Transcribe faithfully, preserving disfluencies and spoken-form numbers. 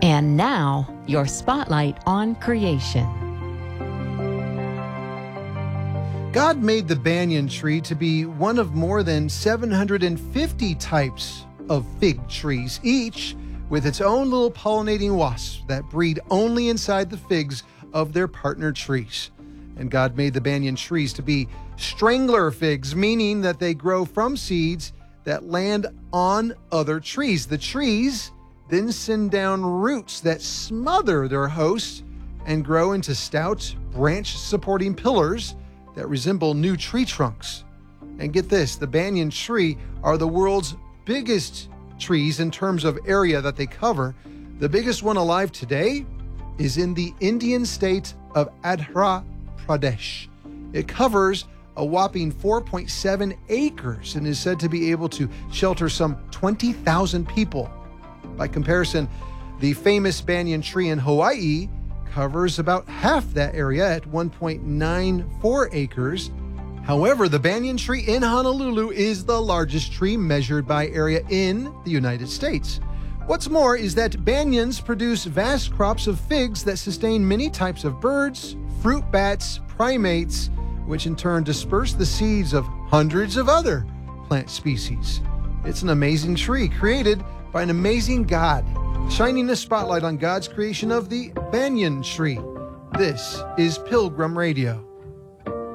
And now, your spotlight on creation. God made the banyan tree to be one of more than seven hundred fifty types of fig trees, each with its own little pollinating wasps that breed only inside the figs of their partner trees. And God made the banyan trees to be strangler figs, meaning that they grow from seeds that land on other trees. The trees then send down roots that smother their hosts and grow into stout, branch-supporting pillars that resemble new tree trunks. And get this, the banyan tree are the world's biggest trees in terms of area that they cover. The biggest one alive today is in the Indian state of Andhra Pradesh. It covers a whopping four point seven acres and is said to be able to shelter some twenty thousand people. By comparison, the famous banyan tree in Hawaii covers about half that area at one point nine four acres. However, the banyan tree in Honolulu is the largest tree measured by area in the United States. What's more is that banyans produce vast crops of figs that sustain many types of birds, fruit bats, primates, which in turn disperse the seeds of hundreds of other plant species. It's an amazing tree created by an amazing God, shining a spotlight on God's creation of the banyan tree. This is Pilgrim Radio.